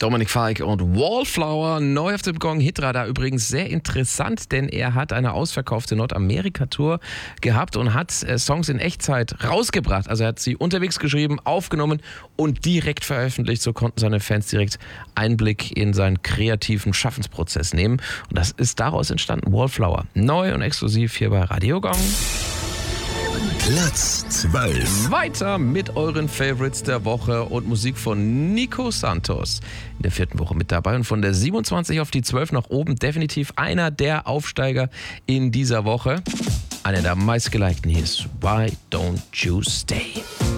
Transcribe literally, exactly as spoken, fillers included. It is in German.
Dominik Fike und Wallflower, neu auf dem Gong Hitradar. Übrigens sehr interessant, denn er hat eine ausverkaufte Nordamerika-Tour gehabt und hat äh, Songs in Echtzeit rausgebracht. Also er hat sie unterwegs geschrieben, aufgenommen und direkt veröffentlicht. So konnten seine Fans direkt Einblick in seinen kreativen Schaffensprozess nehmen. Und das ist daraus entstanden. Wallflower, neu und exklusiv hier bei Radio Gong. Platz zwölf. Weiter mit euren Favorites der Woche und Musik von Nico Santos. In der vierten Woche mit dabei und von der siebenundzwanzig auf die zwölf nach oben. Definitiv einer der Aufsteiger in dieser Woche. Einer der meistgelikten hier ist Why Don't You Stay.